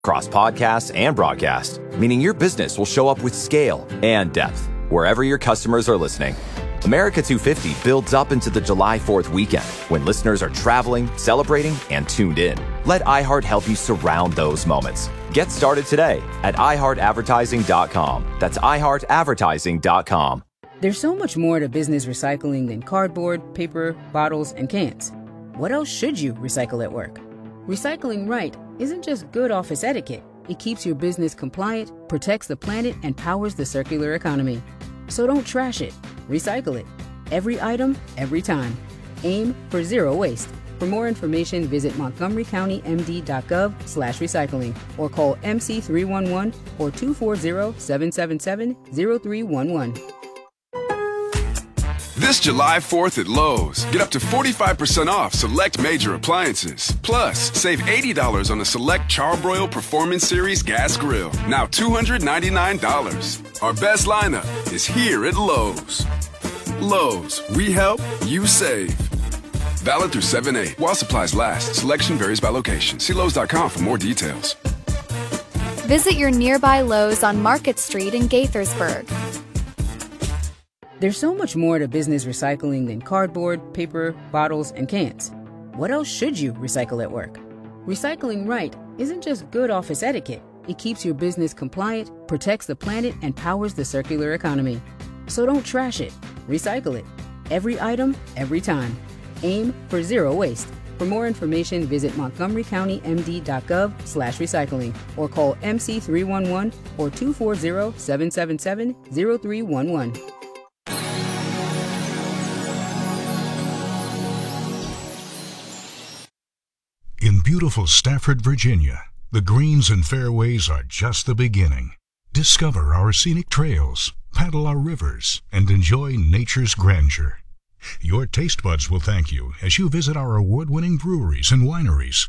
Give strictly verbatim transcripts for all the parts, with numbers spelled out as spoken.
across podcasts and broadcast, meaning your business will show up with scale and depth wherever your customers are listening. America two fifty builds up into the July fourth weekend when listeners are traveling, celebrating, and tuned in. Let iHeart help you surround those moments. Get started today at i heart advertising dot com. That's i heart advertising dot com. There's so much more to business recycling than cardboard, paper, bottles, and cans. What else should you recycle at work? Recycling right isn't just good office etiquette. It keeps your business compliant, protects the planet, and powers the circular economy. So don't trash it. Recycle it. Every item, every time. Aim for zero waste. For more information, visit montgomery county m d dot gov slash recycling or call M C three one one or two four zero, seven seven seven, zero three one one. This July fourth at Lowe's, get up to forty-five percent off select major appliances. Plus, save eighty dollars on a select Charbroil Performance Series gas grill, now two hundred ninety-nine dollars. Our best lineup is here at Lowe's. Lowe's, we help, you save. Valid through seven eight. While supplies last, selection varies by location. See Lowe's dot com for more details. Visit your nearby Lowe's on Market Street in Gaithersburg. There's so much more to business recycling than cardboard, paper, bottles, and cans. What else should you recycle at work? Recycling right isn't just good office etiquette. It keeps your business compliant, protects the planet, and powers the circular economy. So don't trash it. Recycle it. Every item, every time. Aim for zero waste. For more information, visit montgomery county m d dot gov slash recycling or call M C three one one or two four zero, seven seven seven, zero three one one. In beautiful Stafford, Virginia, the greens and fairways are just the beginning. Discover our scenic trails, paddle our rivers, and enjoy nature's grandeur. Your taste buds will thank you as you visit our award-winning breweries and wineries.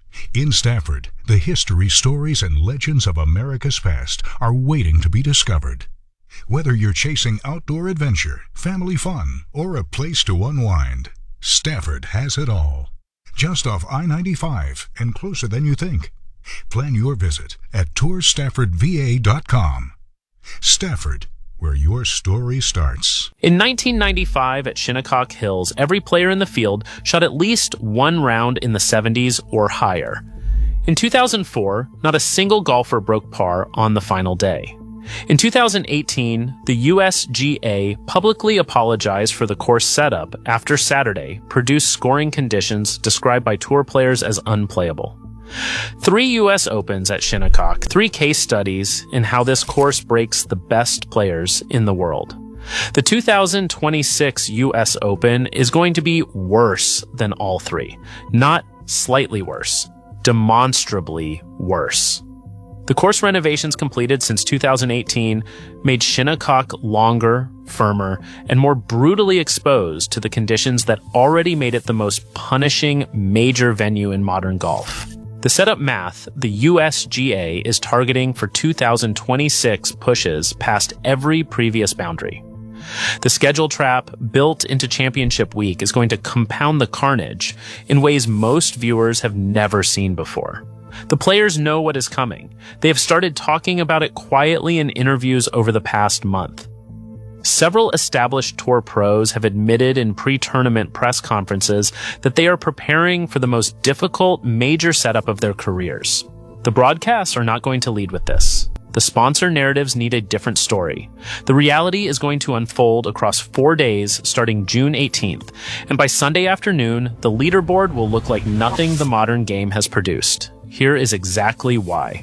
In Stafford, the history, stories, and legends of America's past are waiting to be discovered. Whether you're chasing outdoor adventure, family fun, or a place to unwind, Stafford has it all. Just off I ninety-five and closer than you think. Plan your visit at tour stafford v a dot com. Stafford, where your story starts. In nineteen ninety-five at Shinnecock Hills, every player in the field shot at least one round in the seventies or higher. In two thousand four, not a single golfer broke par on the final day. In two thousand eighteen, the U S G A publicly apologized for the course setup after Saturday produced scoring conditions described by tour players as unplayable. Three U S Opens at Shinnecock, three case studies in how this course breaks the best players in the world. The two thousand twenty-six U S Open is going to be worse than all three. Not slightly worse, demonstrably worse. The course renovations completed since two thousand eighteen made Shinnecock longer, firmer, and more brutally exposed to the conditions that already made it the most punishing major venue in modern golf. The setup math the U S G A is targeting for two thousand twenty-six pushes past every previous boundary. The schedule trap built into Championship Week is going to compound the carnage in ways most viewers have never seen before. The players know what is coming. They have started talking about it quietly in interviews over the past month. Several established tour pros have admitted in pre-tournament press conferences that they are preparing for the most difficult major setup of their careers. The broadcasts are not going to lead with this. The sponsor narratives need a different story. The reality is going to unfold across four days starting June eighteenth, and by Sunday afternoon, the leaderboard will look like nothing the modern game has produced. Here is exactly why.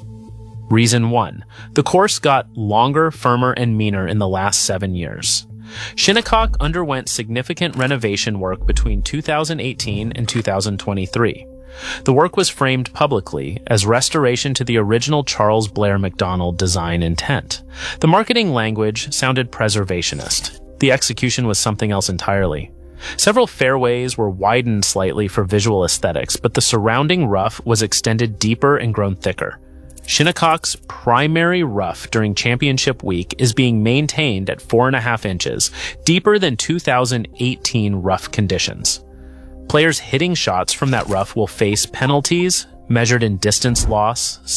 Reason one. The course got longer, firmer, and meaner in the last seven years. Shinnecock underwent significant renovation work between two thousand eighteen and two thousand twenty-three. The work was framed publicly as restoration to the original Charles Blair Macdonald design intent. The marketing language sounded preservationist. The execution was something else entirely. Several fairways were widened slightly for visual aesthetics, but the surrounding rough was extended deeper and grown thicker. Shinnecock's primary rough during Championship Week is being maintained at four and a half inches, deeper than two thousand eighteen rough conditions. Players hitting shots from that rough will face penalties, measured in distance loss,